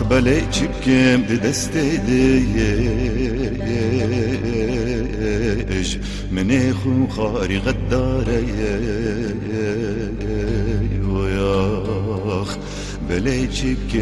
بلي چبكم دستي ديش من خو خاري غداري وياخ بلي چبكم